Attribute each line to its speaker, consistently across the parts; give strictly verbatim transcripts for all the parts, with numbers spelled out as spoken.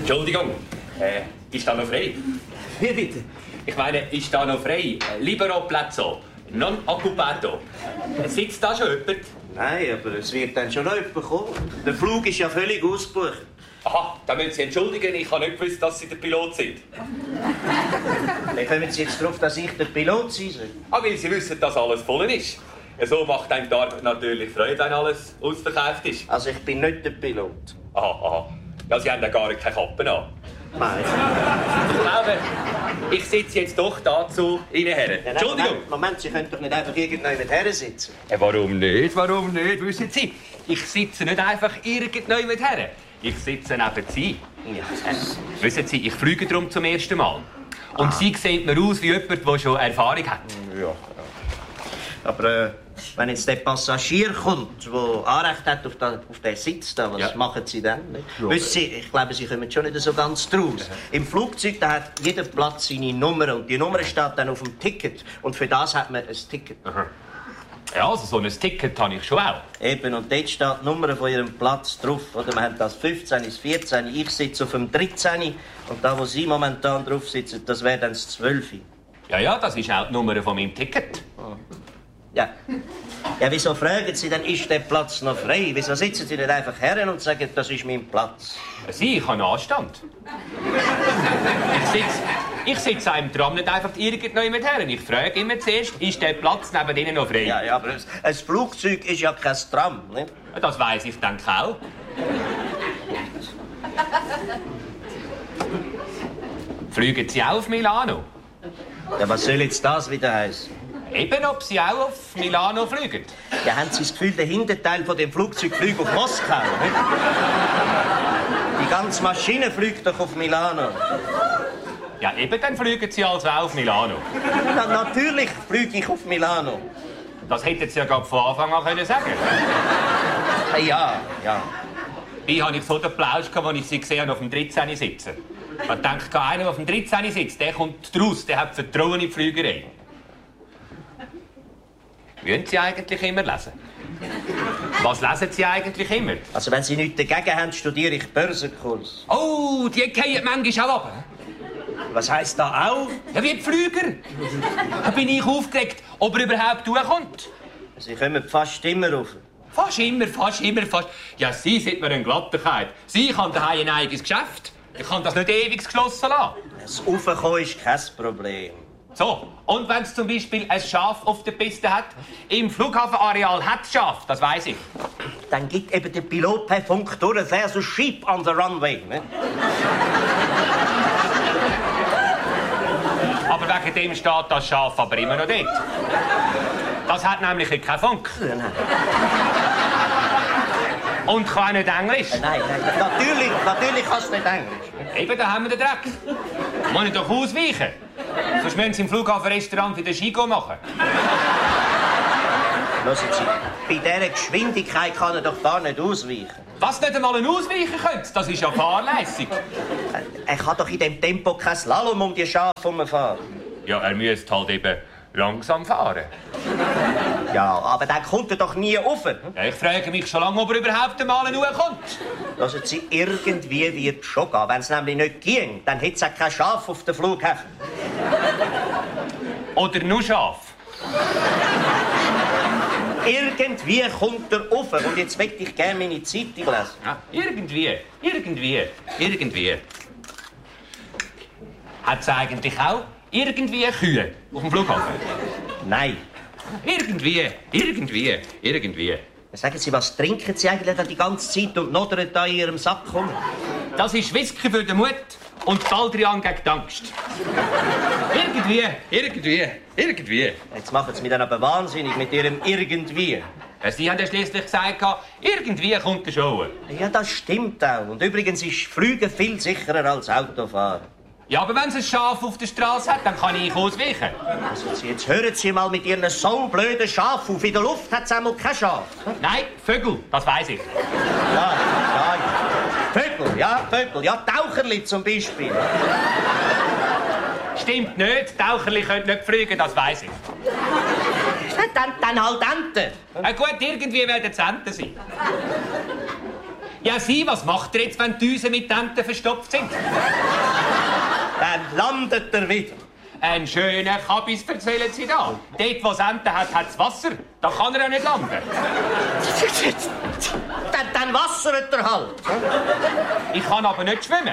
Speaker 1: Entschuldigung, äh, ist da noch frei?
Speaker 2: Wie bitte?
Speaker 1: Ich meine, ist da noch frei? Libero Plazzo, non occupato. Sitzt da schon jemand?
Speaker 2: Nein, aber es wird dann schon noch jemand kommen. Der Flug ist ja völlig ausgebucht.
Speaker 1: Aha, da müssen Sie entschuldigen, ich habe nicht gewusst, dass Sie der Pilot sind.
Speaker 2: Wie kommen Sie jetzt darauf, dass ich der Pilot sein soll?
Speaker 1: Ah, weil Sie wissen, dass alles voll ist. So macht einem die Arbeit natürlich Freude, wenn alles ausverkauft ist.
Speaker 2: Also ich bin nicht der Pilot.
Speaker 1: Aha, aha. Ja, Sie haben ja gar keine Kappe an.
Speaker 2: Nein.
Speaker 1: Ich glaube, ich sitze jetzt doch dazu Ihnen her.
Speaker 2: Ja,
Speaker 1: Entschuldigung.
Speaker 2: Moment, Moment, Sie können doch nicht einfach irgendjemand her sitzen.
Speaker 1: Ja, warum nicht? Warum nicht? Wissen Sie, ich sitze nicht einfach irgendjemand her. Ich sitze neben Sie.
Speaker 2: Ja.
Speaker 1: Äh, wissen Sie, ich fliege darum zum ersten Mal. Und
Speaker 2: ah.
Speaker 1: Sie sieht mir aus wie jemand, der schon Erfahrung hat.
Speaker 2: Ja, ja. Aber äh, wenn jetzt der Passagier kommt, der Anrecht hat auf, den, auf den Sitz, da, was
Speaker 1: ja.
Speaker 2: machen Sie dann?
Speaker 1: Ja.
Speaker 2: Wissen Sie, ich glaube, Sie kommen schon nicht so ganz draus. Ja. Im Flugzeug da hat jeder Platz seine Nummer und die Nummer steht dann auf dem Ticket. Und für das hat man ein Ticket.
Speaker 1: Aha. Ja, also so ein Ticket habe ich schon auch.
Speaker 2: Eben, und dort steht die Nummer von Ihrem Platz drauf. Oder wir haben das fünfzehn, das vierzehn, ich sitze auf dem dreizehn. Und da, wo Sie momentan drauf sitzen, das wäre dann das zwölf.
Speaker 1: Ja, ja, das ist auch die Nummer von meinem Ticket.
Speaker 2: Oh. Ja. Ja, wieso fragen Sie denn, ist der Platz noch frei? Wieso sitzen Sie nicht einfach her und sagen, das ist mein Platz?
Speaker 1: Sie, ich habe Anstand. Ich sitze, ich sitze im Tram nicht einfach irgendjemand her. Ich frage immer zuerst, ist der Platz neben Ihnen noch frei?
Speaker 2: Ja, ja, aber ein Flugzeug ist ja kein Tram, nicht?
Speaker 1: Das weiss ich, denke auch. Fliegen Sie auch auf Milano?
Speaker 2: Ja, was soll jetzt das wieder heißen?
Speaker 1: Eben, ob Sie auch auf Milano fliegen.
Speaker 2: Ja, haben Sie das Gefühl, der Hinterteil von dem Flugzeug fliegt auf Moskau, nicht? Die ganze Maschine fliegt doch auf Milano.
Speaker 1: Ja, eben, dann fliegen Sie also auch auf Milano.
Speaker 2: Na, natürlich fliege ich auf Milano.
Speaker 1: Das hätten Sie ja gerade von Anfang an können sagen.
Speaker 2: Ja, ja.
Speaker 1: Wie habe ich so den Plausch gehabt, als ich Sie gesehen habe, auf dem dreizehn sitzen? Man denkt, einer, der auf dem dreizehn sitzt, der kommt raus, der hat Vertrauen in die Flügerei. Wollen Sie eigentlich immer lesen? Was lesen Sie eigentlich immer?
Speaker 2: Also, wenn Sie nichts dagegen haben, studiere ich Börsenkurs.
Speaker 1: Oh, die fallen manchmal auch ab.
Speaker 2: Was heisst da auch?
Speaker 1: Ja, wie die Flüger. Da bin ich aufgeregt, ob er überhaupt durchkommt.
Speaker 2: Sie kommen fast immer rauf.
Speaker 1: Fast immer, fast immer, fast. Ja, Sie sind mir eine Glattigkeit. Sie haben daheim ein eigenes Geschäft. Ich kann das nicht ewig geschlossen lassen.
Speaker 2: Das Raufkommen ist kein Problem.
Speaker 1: So, und wenn es zum Beispiel ein Schaf auf der Piste hat, im Flughafenareal hat es Schaf, das weiss ich.
Speaker 2: Dann gibt eben der Pilot per Funk durch, there's a sheep on the runway. Ne?
Speaker 1: Aber wegen dem steht das Schaf aber immer noch dort. Das hat nämlich keinen Funk.
Speaker 2: Nein.
Speaker 1: Und kann auch nicht Englisch.
Speaker 2: Nein, nein, natürlich, natürlich kann es nicht Englisch.
Speaker 1: Eben, da haben wir den Dreck. Muss ich doch ausweichen. Sonst müssen Sie im Flughafenrestaurant wieder Skigo machen.
Speaker 2: Hören Sie, bei dieser Geschwindigkeit kann er doch gar nicht ausweichen.
Speaker 1: Was nicht einmal ein Ausweichen könnt, das ist ja fahrlässig.
Speaker 2: Er kann doch in diesem Tempo kein Slalom um die Schafe herumfahren.
Speaker 1: Ja, er müsste halt eben langsam fahren.
Speaker 2: Ja, aber dann kommt er doch nie rauf.
Speaker 1: Ja, ich frage mich schon lange, ob er überhaupt einmal hochkommt.
Speaker 2: Hören Sie, irgendwie wird es schon gehen. Wenn es nämlich nicht ging, dann hätte es auch kein Schaf auf dem Flughafen.
Speaker 1: Oder nur Schaf.
Speaker 2: Irgendwie kommt er rauf. Und jetzt möchte ich gerne meine Zeitung lesen.
Speaker 1: Ja, irgendwie, irgendwie, irgendwie. Hat es eigentlich auch irgendwie Kühe auf dem Flughafen?
Speaker 2: Nein.
Speaker 1: Irgendwie, irgendwie, irgendwie.
Speaker 2: Sagen Sie, was trinken Sie eigentlich die ganze Zeit und nodern da in Ihrem Sack rum?
Speaker 1: Das ist Whisky für den Mut und Baldrian gegen die Angst. Irgendwie, irgendwie, irgendwie.
Speaker 2: Jetzt machen Sie mich dann aber wahnsinnig mit Ihrem irgendwie.
Speaker 1: Ja, Sie haben ja schliesslich gesagt, irgendwie kommt der Show.
Speaker 2: Ja, das stimmt auch. Und übrigens ist Fliegen viel sicherer als Autofahren.
Speaker 1: Ja, aber wenn es ein Schaf auf der Straße hat, dann kann ich ausweichen.
Speaker 2: Also jetzt hören Sie mal mit Ihren so blöden Schaf auf. In der Luft hat es einmal kein Schaf.
Speaker 1: Nein, Vögel, das weiss ich.
Speaker 2: Ja, ja, ja. Vögel, ja, Vögel. Ja, Taucherli zum Beispiel.
Speaker 1: Stimmt nicht, Taucherli können nicht fliegen, das weiss ich.
Speaker 2: Dann, dann halt Enten.
Speaker 1: Ja, gut, irgendwie werden es Enten sein. Ja, Sie, was macht ihr jetzt, wenn die Düsen mit Enten verstopft sind?
Speaker 2: Dann landet er wieder.
Speaker 1: Einen schönen Kabis erzählen Sie da. Dort, wo es Enten hat, hat es Wasser. Da kann er ja nicht landen.
Speaker 2: dann, dann wassert er halt.
Speaker 1: Ich kann aber nicht schwimmen.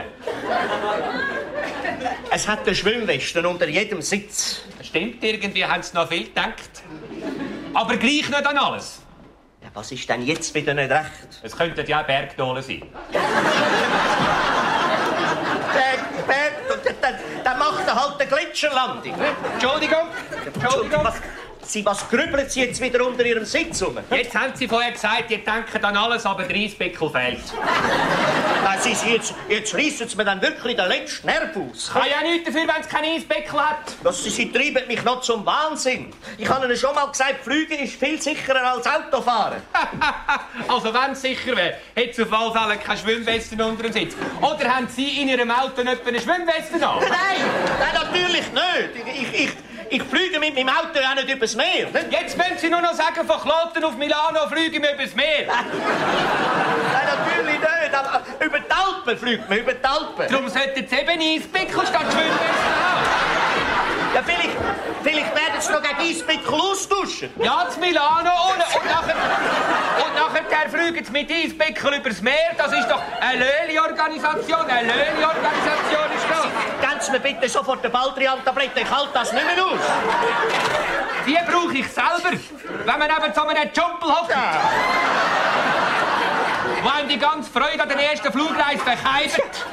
Speaker 2: Es hat eine Schwimmweste unter jedem Sitz.
Speaker 1: Stimmt, irgendwie haben Sie noch viel gedacht. Aber gleich nicht an alles.
Speaker 2: Ja, was ist denn jetzt wieder nicht recht?
Speaker 1: Es könnten ja auch Bergdolen sein.
Speaker 2: Der Berg, dann, dann macht er halt eine Gletscherlandung.
Speaker 1: Entschuldigung. Entschuldigung.
Speaker 2: Was, Sie, was grübeln Sie jetzt wieder unter Ihrem Sitz rum?
Speaker 1: Jetzt haben Sie vorher gesagt, ihr denkt an alles, aber der Eisbeckel fehlt.
Speaker 2: Nein, Sie, Sie, jetzt, jetzt reissen Sie mir dann wirklich den letzten Nerv aus.
Speaker 1: Kann ja nichts dafür, wenn es keinen Eisbeckel hat.
Speaker 2: Das, Sie, Sie treiben mich noch zum Wahnsinn. Ich habe Ihnen schon mal gesagt, Fliegen ist viel sicherer als Autofahren.
Speaker 1: Also wenn es sicher wäre, hätte es auf alle Fälle keine Schwimmweste unter dem Sitz. Oder haben Sie in Ihrem Auto nicht eine Schwimmweste an?
Speaker 2: Nein, nein, natürlich nicht. Ich, ich, ich, ich fliege mit meinem Auto ja nicht übers Meer. Nicht?
Speaker 1: Jetzt müssen Sie nur noch sagen, von Kloten auf Milano fliegen wir übers Meer.
Speaker 2: Nein, natürlich nicht. Aber über die Alpen fliegt man, über die Alpen.
Speaker 1: Darum sollten Sie eben Eisbeckel statt Schwimmweste haben.
Speaker 2: Ja, vielleicht, vielleicht werden Sie noch gegen Eisbeckel austauschen.
Speaker 1: Ja, zu Milano und, und nachher, und nachher fliegen Sie mit Eisbeckel übers Meer. Das ist doch eine Löli-Organisation. Eine Löli-Organisation ist das.
Speaker 2: Geben Sie mir bitte sofort eine Baldrian-Tablette. Ich halte das nicht mehr aus.
Speaker 1: Die brauche ich selber, wenn man eben zu einem Jumpel hockt.
Speaker 2: Ja.
Speaker 1: Wo einem die ganze Freude an der ersten Flugreise verkeimt.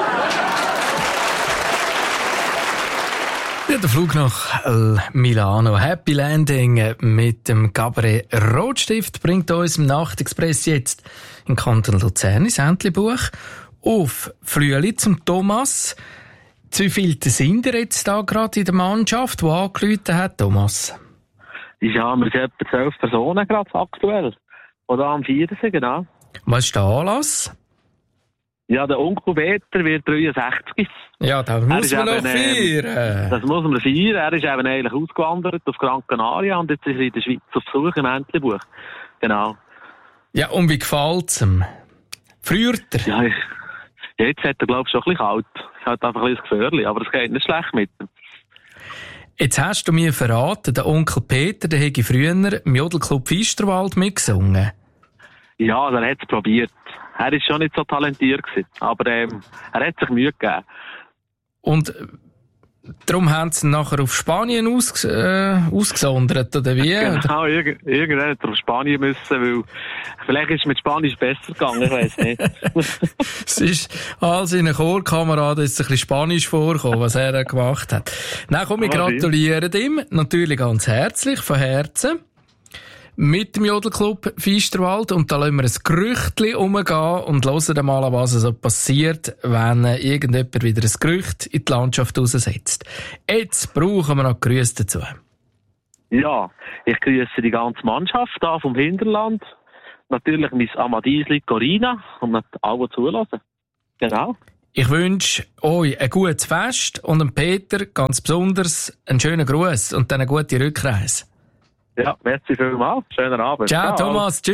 Speaker 3: Ja, der Flug nach Milano. Happy Landing mit dem Gabriel Rotstift bringt uns im Nachtexpress jetzt in Kanton Luzern ins Entlebuch auf Flüeli zum Thomas. Wie viele sind ihr jetzt da gerade in der Mannschaft, die angerufen hat, Thomas?
Speaker 4: Ja, wir sind etwa zwölf Personen gerade aktuell. Oder am vierten, genau.
Speaker 3: Was ist der Anlass?
Speaker 4: Ja, der Onkel Peter wird dreiundsechzig.
Speaker 3: Ja, das muss man noch
Speaker 4: eben,
Speaker 3: feiern.
Speaker 4: Ähm, das muss man feiern. Er ist eben eigentlich ausgewandert auf Gran Canaria und jetzt ist er in der Schweiz auf Besuch im Entlebuch. Genau.
Speaker 3: Ja, und wie gefällt es ihm? Friert er?
Speaker 4: Ja, ich, ja, jetzt hat er, glaube ich, schon ein bisschen kalt. Ich habe einfach ein bisschen das Gefühl, aber es geht nicht schlecht mit ihm.
Speaker 3: Jetzt hast du mir verraten, der Onkel Peter, der hätte früher im Jodelclub Pfisterwald mitgesungen.
Speaker 4: Ja, er hat es probiert. Er war schon nicht so talentiert gewesen, aber ähm, er hat sich Mühe gegeben.
Speaker 3: Und darum haben sie ihn nachher auf Spanien aus, äh, ausgesondert, oder wie?
Speaker 4: Genau, irgend, irgendwann hat er auf Spanien müssen, weil vielleicht ist es mit Spanisch besser gegangen, ich weiss nicht.
Speaker 3: Es ist all seinen Chorkameraden jetzt ein bisschen Spanisch vorgekommen, was er gemacht hat. Nein, komm, wir
Speaker 4: Ah,
Speaker 3: gratulieren ihm, natürlich ganz herzlich, von Herzen. Mit dem Jodelclub Pfisterwald. Und da lassen wir ein Gerüchtchen umgehen und hören mal, was so passiert, wenn irgendjemand wieder ein Gerücht in die Landschaft raussetzt. Jetzt brauchen wir noch Grüße dazu.
Speaker 4: Ja, ich grüße die ganze Mannschaft da vom Hinterland. Natürlich mein Amadiesli Corina und alle zulassen. Genau.
Speaker 3: Ich wünsche euch ein gutes Fest und dem Peter ganz besonders einen schönen Gruß und dann eine gute Rückreise.
Speaker 4: Ja, merci vielmals. Schönen Abend.
Speaker 3: Ciao,
Speaker 4: Ciao.
Speaker 3: Thomas. Tschüss.